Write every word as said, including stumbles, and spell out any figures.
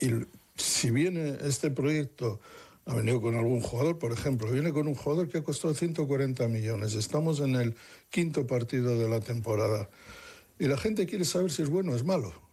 Y si viene este proyecto, ha venido con algún jugador, por ejemplo, viene con un jugador que ha costado ciento cuarenta millones. Estamos en el quinto partido de la temporada. Y la gente quiere saber si es bueno o es malo.